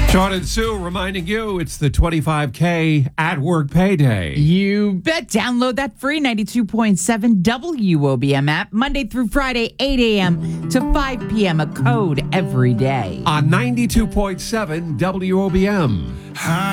Sean and Sue reminding you it's the 25K at work payday. You bet. Download that free 92.7 WOBM app Monday through Friday, 8 a.m. to 5 p.m. A code every day. On 92.7 WOBM.